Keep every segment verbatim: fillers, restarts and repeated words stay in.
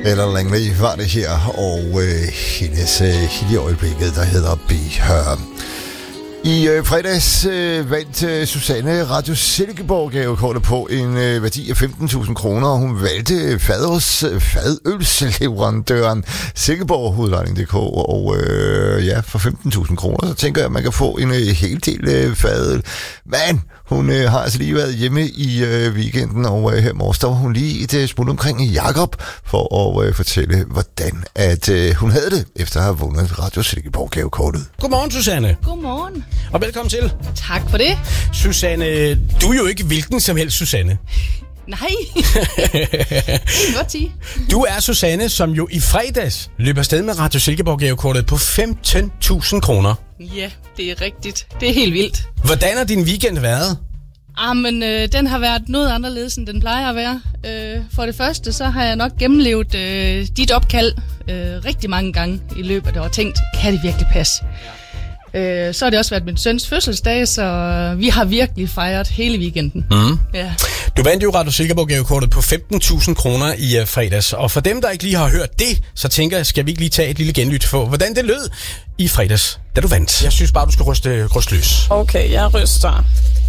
Eller Langley var det her, og øh, hendes øh, hit i øjeblikket, der hedder Be Her. I øh, fredags øh, vandt øh, Susanne Radio Silkeborg gavekortet på en øh, værdi af femten tusind kroner, og hun valgte fadøls, fadølsleverandøren Silkeborg Udlejning punktum d k, og øh, ja, for femten tusind kroner, så tænker jeg, at man kan få en øh, hel del øh, fadøl. Men hun øh, har altså lige været hjemme i øh, weekenden, og øh, her morges, der var hun lige et øh, smut omkring Jakob for at øh, fortælle, hvordan at, øh, hun havde det, efter at have vundet Radio Silkeborg gavekortet. Godmorgen, Susanne. Godmorgen. Og velkommen til. Tak for det. Susanne, du er jo ikke hvilken som helst Susanne. Nej, det kan godt sige. Du er Susanne, som jo i fredags løb afsted med Radio Silkeborg gavekortet på femten tusind kroner. Ja, det er rigtigt. Det er helt vildt. Hvordan har din weekend været? Ah, men øh, den har været noget anderledes, end den plejer at være. Øh, for det første, så har jeg nok gennemlevet øh, dit opkald øh, rigtig mange gange i løbet af det, og tænkt, kan det virkelig passe? Øh, så har det også været min søns fødselsdag, så vi har virkelig fejret hele weekenden. Mm. Ja. Du vandt jo Radio Silkeborg gavekortet på femten tusind kroner i uh, fredags, og for dem, der ikke lige har hørt det, så tænker jeg, skal vi ikke lige tage et lille genlyt for, hvordan det lød i fredags, da du vandt. Jeg synes bare, du skal ryste, ryste løs. Okay, jeg ryster.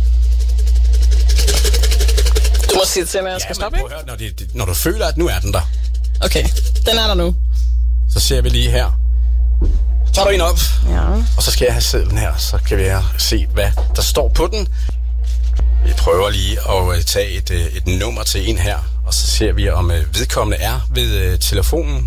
Du må sige til mig, at jeg skal ja, stoppe, ikke? Når, det, når du føler, at nu er den der. Okay, den er der nu. Så ser vi lige her. Så tager du en op, ja. Og så skal jeg have sedlen her, så kan vi se, hvad der står på den. Vi prøver lige at tage et, et nummer til en her, og så ser vi, om vedkommende er ved telefonen.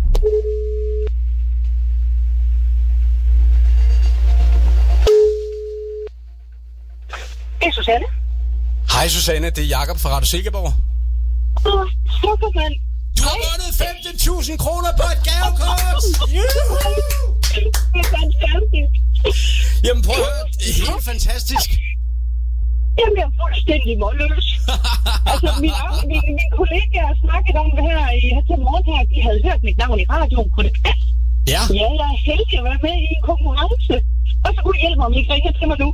Det er Susanne. Hej Susanne, det er Jakob fra Radio Silkeborg. Åh, Superman. Du har vundet femten tusind kroner på et gavekort! Det er fantastisk. Jamen prøv at høre, det er helt fantastisk. Jamen, jeg er fuldstændig målløs. Altså, min, min, min kollegaer har snakket om det her i til morgen her. De havde hørt mit navn i radioen. Kunne det passe? Ja. Ja, jeg er heldig at være med i en konkurrence. Og så kunne I hjælpe mig, om I ikke ringer til mig nu.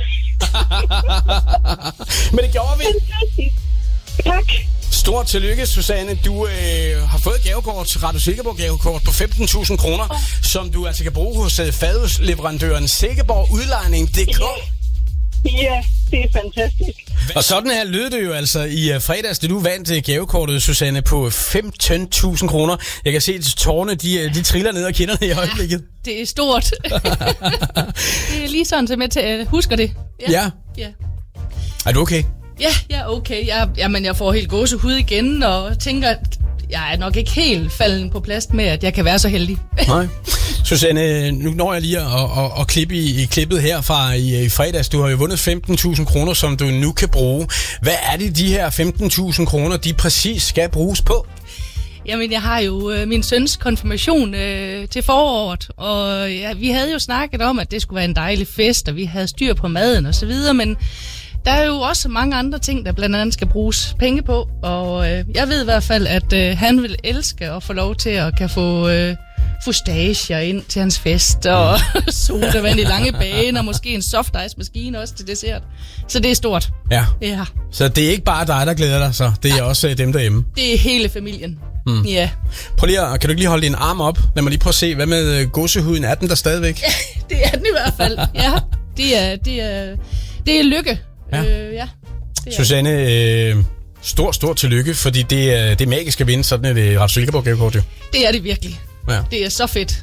Men det gjorde vi. Fantastisk. Tak. Stort tillykke, Susanne. Du øh, har fået gavekort, Radio Silkeborg gavekort på femten tusind kroner, oh. som du altså kan bruge hos øh, fadelsleverandøren Silkeborg Udlejning punktum d k. Ja. ja, det er fantastisk. Og sådan her lød det jo altså i uh, fredags, da du vandt uh, gavekortet, Susanne, på femten tusind kroner. Jeg kan se, at tårerne, de, de triller ned og kinderne i øjeblikket. Ja, det er stort. Det er lige sådan, som jeg t- husker det. Ja. ja. ja. Er du okay? Ja, jeg er okay. Jeg, jamen, jeg får helt gåsehud igen, og tænker, at jeg er nok ikke helt falden på plads med, at jeg kan være så heldig. Nej. Susanne, nu når jeg lige at, at, at klippe i, i klippet her fra i, i fredags. Du har jo vundet femten tusind kroner, som du nu kan bruge. Hvad er det, de her femten tusind kroner, de præcis skal bruges på? Jamen, jeg har jo øh, min søns konfirmation øh, til foråret, og ja, vi havde jo snakket om, at det skulle være en dejlig fest, og vi havde styr på maden og så videre, men der er jo også mange andre ting, der blandt andet skal bruges penge på, og øh, jeg ved i hvert fald, at øh, han vil elske at få lov til at kan få øh, fustager ind til hans fest, og sodavand i lange baner, og måske en soft ice maskine også til dessert. Så det er stort. Ja. Ja. Så det er ikke bare dig, der glæder dig, så det er ja. også øh, dem derhjemme. Det er hele familien. Mm. Ja. Prøv lige at, kan du ikke lige holde din arm op? Lad mig lige prøve at se, hvad med øh, gåsehuden? Er den der stadigvæk? Ja, det er den i hvert fald. Ja, det er, det er, det er lykke. Ja. Øh, ja, Susanne, øh, stor, stor tillykke, fordi det er, det er magisk at vinde sådan et Radio Silkeborg gavekort jo. Det er det virkelig. Ja. Det er så fedt.